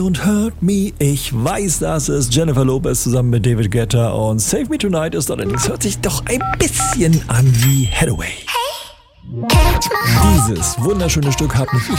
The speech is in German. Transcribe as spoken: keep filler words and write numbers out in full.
Und Hurt Me, ich weiß, das ist Jennifer Lopez zusammen mit David Guetta und Save Me Tonight ist allerdings, hört sich doch ein bisschen an wie Hathaway. Dieses wunderschöne Stück habe nicht ich